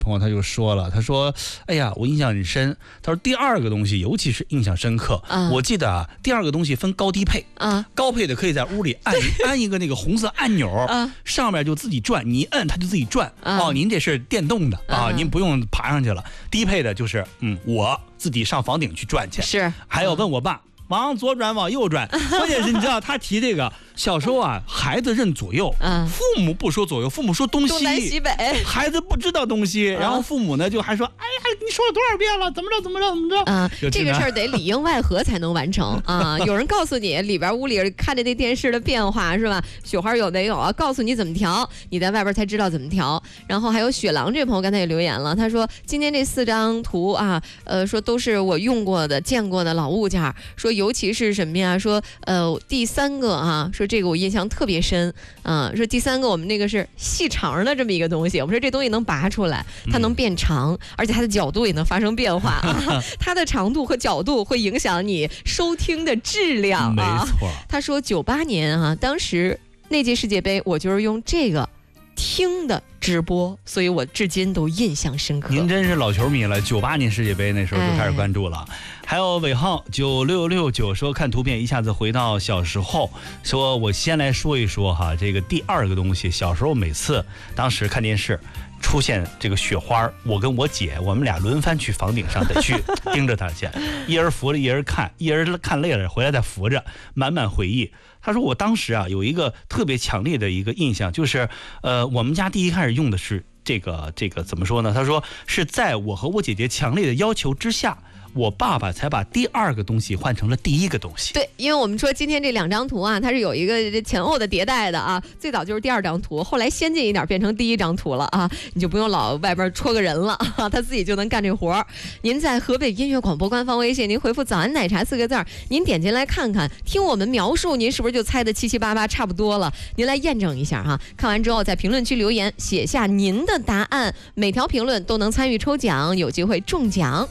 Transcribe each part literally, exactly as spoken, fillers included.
朋友他就说了，他说：“哎呀，我印象很深。他说第二个东西尤其是印象深刻。啊、我记得啊，第二个东西分高低配啊，高配的可以在屋里按按一个那个红色按钮，啊、上面就自己转，你一摁它就自己转。啊、哦，您这是电动的啊，您不用爬上去了。低配的就是嗯，我自己上房顶去转去。 是， 还有问我爸。”往左转，往右转。关键是你知道他提这个，小时候啊，孩子认左右，嗯，父母不说左右，父母说东西， 东南西北， 孩子不知道东西，然后父母呢就还说，哎呀，你说了多少遍了，怎么着怎么着怎么着啊？这个事儿得里应外合才能完成啊！有人告诉你里边屋里看着那电视的变化是吧？雪花有没有啊？告诉你怎么调，你在外边才知道怎么调。然后还有雪狼这朋友刚才也留言了，他说今天这四张图啊，呃，说都是我用过的、见过的老物件，说尤其是什么呀？说呃，第三个啊，说这个我印象特别深啊、呃，说第三个我们那个是细长的这么一个东西，我们说这东西能拔出来，它能变长，嗯、而且它的角度也能发生变化，啊、它的长度和角度会影响你收听的质量啊。 没错， 他说九八年啊，当时那届世界杯我就是用这个听的直播，所以我至今都印象深刻。 您真是老球迷了，九八年世界杯那时候就开始关注了。哎、还有尾号九六六九说看图片一下子回到小时候，说我先来说一说哈，这个第二个东西，小时候每次当时看电视。出现这个雪花，我跟我姐，我们俩轮番去房顶上得去盯着它去，一人扶着一人看，一人看累了回来再扶着，满满回忆。他说我当时啊有一个特别强烈的一个印象，就是呃我们家第一开始用的是这个这个怎么说呢？他说是在我和我姐姐强烈的要求之下。我爸爸才把第二个东西换成了第一个东西。 对，因为我们说今天这两张图啊，它是有一个前后的迭代的啊。最早就是第二张图，后来先进一点变成第一张图了啊，你就不用老外边戳个人了啊，他自己就能干这活儿。您在河北音乐广播官方微信，您回复“早安奶茶”四个字儿，您点进来看看，听我们描述，您是不是就猜的七七八八差不多了？您来验证一下哈。看完之后在评论区留言，写下您的答案，每条评论都能参与抽奖，有机会中奖。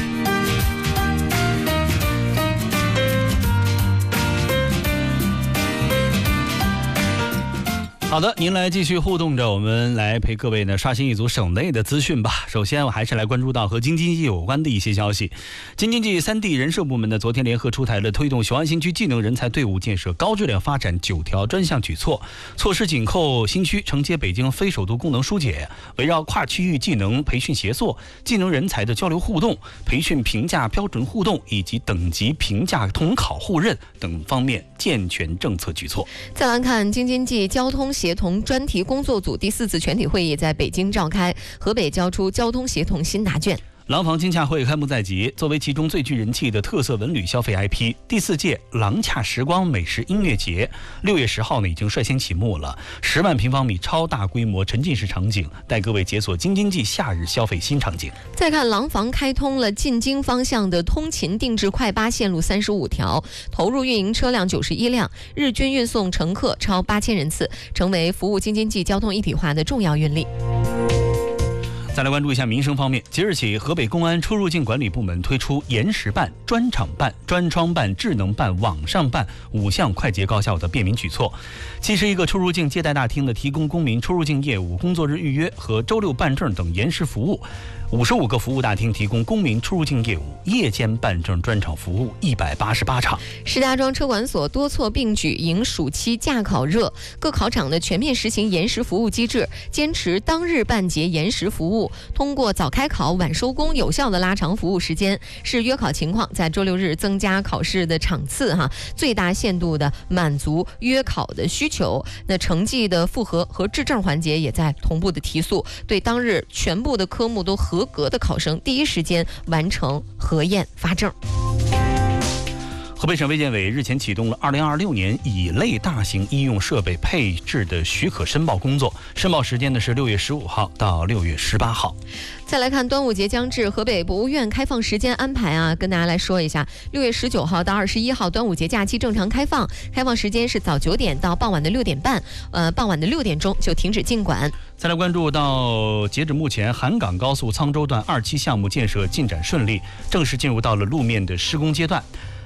好的，您来继续互动着，我们来陪各位呢刷新一组省内的资讯吧。首先，我还是来关注到和京津冀有关的一些消息。京津冀三地人社部门呢，昨天联合出台了推动雄安新区技能人才队伍建设高质量发展九条专项举措，措施紧扣新区承接北京非首都功能疏解，围绕跨区域技能培训协作、技能人才的交流互动、培训评价标准互动以及等级评价统考互认等方面健全政策举措。 再来看京津冀交通协同专题工作组第四次全体会议在北京召开，河北交出交通协同新答卷。 廊坊金洽会开幕在即，作为其中最具人气的特色文旅消费 I P， 第四届廊洽时光美食音乐节六月十号呢已经率先启幕了。十万平方米超大规模沉浸式场景，带各位解锁京津冀夏日消费新场景。 再看廊坊开通了进京方向的通勤定制快八线路三十五条，投入运营车辆九十一辆，日均运送乘客超八千人次，成为服务京津冀交通一体化的重要运力。 再来关注一下民生方面，即日起，河北公安出入境管理部门推出延时办、专场办、专窗办、智能办、网上办五项快捷高效的便民举措。七十一个出入境接待大厅呢，提供公民出入境业务、工作日预约和周六办证等延时服务。五十五个服务大厅提供公民出入境业务、夜间办证专场服务一百八十八场。 石家庄车管所多措并举，迎暑期驾考热，各考场呢全面实行延时服务机制，坚持当日办结延时服务，通过早开考、晚收工，有效的拉长服务时间，视约考情况，在周六日增加考试的场次，哈，最大限度的满足约考的需求。那成绩的复核和质证环节也在同步的提速，对当日全部的科目都合格的考生，第一时间完成核验发证。 河北省卫健委日前启动了二零二六年乙类大型医用设备配置的许可申报工作，申报时间呢是六月十五号到六月十八号。 再来看端午节将至，河北博物院开放时间安排啊，跟大家来说一下，六月十九号到二十一号端午节假期正常开放，开放时间是早九点到傍晚的六点半，呃，傍晚的六点钟就停止进馆。 再来关注到，截止目前，韩港高速沧州段二期项目建设进展顺利，正式进入到了路面的施工阶段。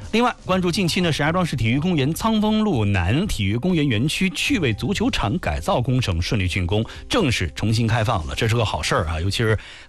另外，关注近期呢，石家庄市体育公园苍风路南体育公园园区趣味足球场改造工程顺利竣工，正式重新开放了，这是个好事儿啊！尤其是